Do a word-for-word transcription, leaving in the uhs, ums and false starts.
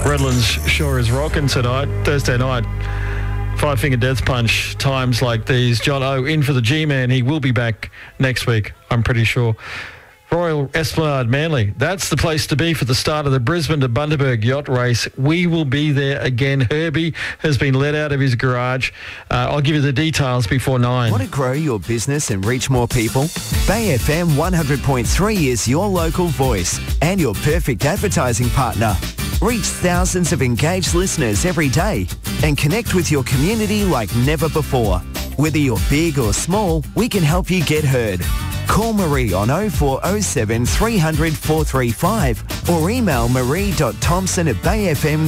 Redlands sure is rocking tonight, Thursday night. Five Finger Death Punch times like these. John O in for the G-Man. He will be back next week, I'm pretty sure. Royal Esplanade, Manly. That's the place to be for the start of the Brisbane to Bundaberg yacht race. We will be there again. Herbie has been let out of his garage. Uh, I'll give you the details before nine. Want to grow your business and reach more people? Bay F M one hundred point three is your local voice and your perfect advertising partner. Reach thousands of engaged listeners every day and connect with your community like never before. Whether you're big or small, we can help you get heard. Call Marie on oh four oh seven three hundred four three five or email marie dot thompson at bay f m